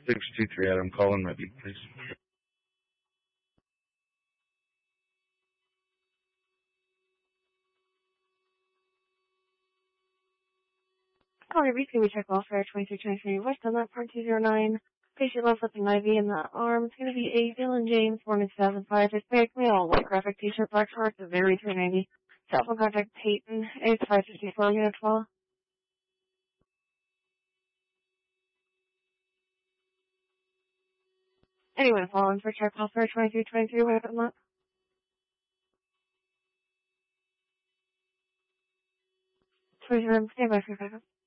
623 Adam, call in my beat, please. Call your BC, we check welfare 2323 West on that part 209. Patient left with an IV in the arm. It's going to be A. Dylan James, born in 2005. Hispanic male, white graphic t-shirt, black shorts, a very 390. Telephone contact Peyton, age 554, unit 12. Anyone calling for check welfare 2323, wait on that. 20, stand by for 5.